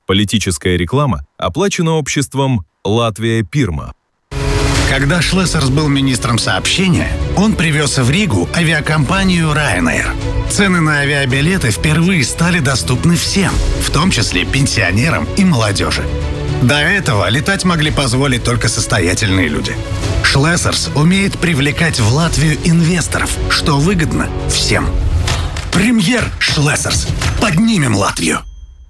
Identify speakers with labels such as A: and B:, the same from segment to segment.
A: Политическая реклама оплачена обществом «Латвия Пирма».
B: Когда Шлессерс был министром сообщения, он привез в Ригу авиакомпанию Ryanair. Цены на авиабилеты впервые стали доступны всем, в том числе пенсионерам и молодежи. До этого летать могли позволить только состоятельные люди. Шлессерс умеет привлекать в Латвию инвесторов, что выгодно всем. Премьер Шлессерс. Поднимем Латвию.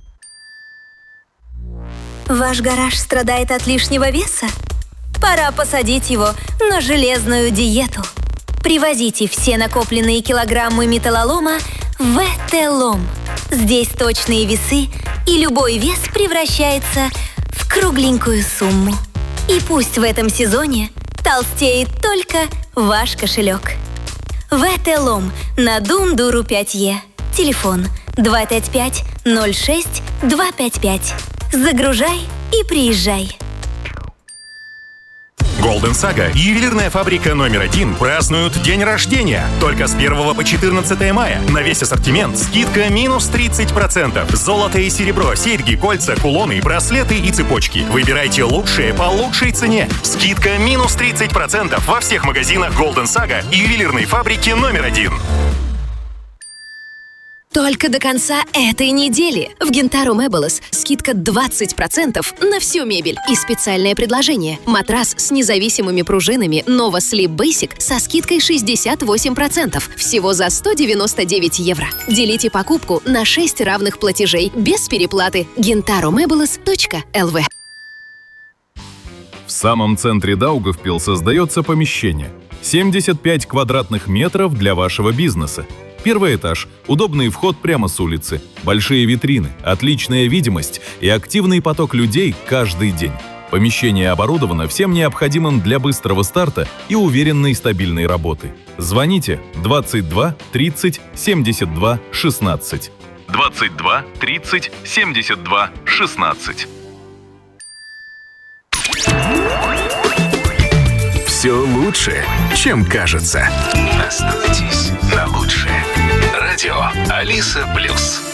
C: Ваш гараж страдает от лишнего веса? Пора посадить его на железную диету. Привозите все накопленные килограммы металлолома в ВТ-лом. Здесь точные весы, и любой вес превращается в кругленькую сумму. И пусть в этом сезоне толстеет только ваш кошелек. ВТ-лом на Дундуру 5Е. Телефон 255-06-255. Загружай и приезжай.
D: Golden Saga, ювелирная фабрика номер 1, празднуют день рождения. Только с 1 по 14 мая. На весь ассортимент скидка минус 30%. Золото и серебро, серьги, кольца, кулоны, браслеты и цепочки. Выбирайте лучшее по лучшей цене. Скидка минус 30% во всех магазинах Golden Saga и ювелирной фабрики номер 1.
E: Только до конца этой недели в Гентаро Мэблес скидка 20% на всю мебель. И специальное предложение. Матрас с независимыми пружинами Nova Sleep Basic со скидкой 68%. Всего за 199 евро. Делите покупку на 6 равных платежей без переплаты. gentaromebles.lv.
A: В самом центре Даугавпилса сдается помещение. 75 квадратных метров для вашего бизнеса. Первый этаж, удобный вход прямо с улицы, большие витрины, отличная видимость и активный поток людей каждый день. Помещение оборудовано всем необходимым для быстрого старта и уверенной стабильной работы. Звоните 22 30 72 16. 22 30 72 16.
F: Все лучше, чем кажется. Остановитесь на лучшее. Радио Алиса Плюс.